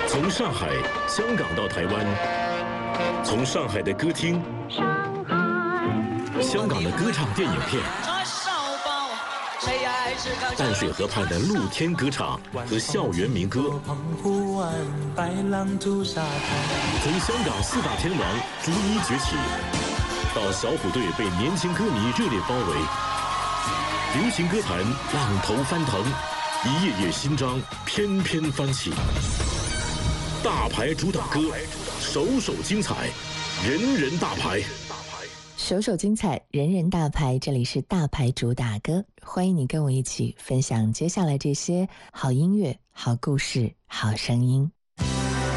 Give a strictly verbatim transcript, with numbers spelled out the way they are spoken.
从上海、香港到台湾，从上海的歌厅、香港的歌唱电影片，淡水河畔的露天歌唱和校园民歌，从香港四大天王逐一崛起，到小虎队被年轻歌迷热烈包围，流行歌坛浪头翻腾，一页页新章翩翩翻起。大牌主打歌，首首精彩，人人大牌。 首首精彩，人人大牌，这里是大牌主打歌，欢迎你跟我一起分享接下来这些好音乐、好故事、好声音。